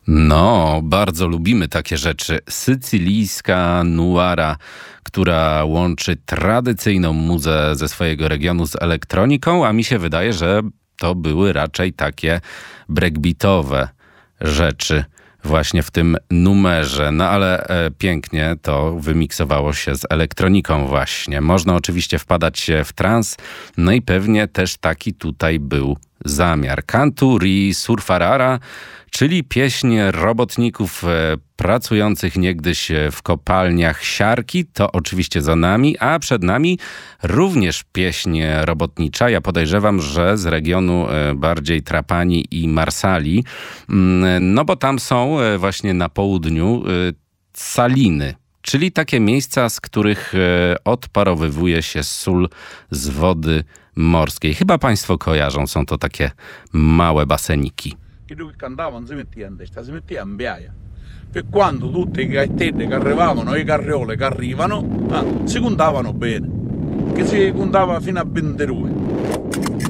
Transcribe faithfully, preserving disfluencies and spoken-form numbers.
No, bardzo lubimy takie rzeczy. Sycylijska nuara, która łączy tradycyjną muzę ze swojego regionu z elektroniką, a mi się wydaje, że to były raczej takie breakbeatowe rzeczy właśnie w tym numerze. No ale e, pięknie to wymiksowało się z elektroniką właśnie. Można oczywiście wpadać w trans, no i pewnie też taki tutaj był zamiar. Cantu ri surfarara, czyli pieśń robotników e, pracujących niegdyś w kopalniach siarki. To oczywiście za nami, a przed nami również pieśń robotnicza. Ja podejrzewam, że z regionu e, bardziej Trapani i Marsali. Mm, no bo tam są e, właśnie na południu e, saliny. Czyli takie miejsca, z których e, odparowywuje się sól z wody morskiej. Chyba państwo kojarzą, są to takie małe baseniki. Quello che cantavano si metteva in testa, si metteva in biaia. Per quando tutte le gaettette che arrivavano, le carriole che arrivano, ah, si contavano bene, che si contava fino a ventidue.